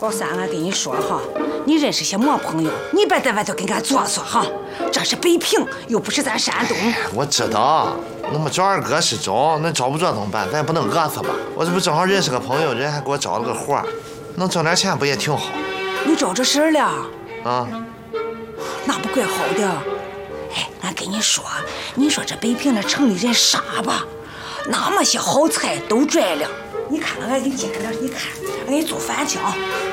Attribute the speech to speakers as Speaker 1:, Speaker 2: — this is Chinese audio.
Speaker 1: 老三，俺跟你说哈，你认识些么朋友，你别在外头跟俺做作哈。这是北平，又不是咱山东。
Speaker 2: 我知道，那么找二哥是找，那找不着怎么办？咱也不能饿死吧？我这不正好认识个朋友，人还给我找了个活，能挣点钱不也挺好？
Speaker 1: 你找这事了？
Speaker 2: 啊，
Speaker 1: 那不怪好的。哎，俺跟你说，你说这北平的城里人傻吧？那么些好菜都拽了。你看俺给你煎的，你看，俺给你做番茄。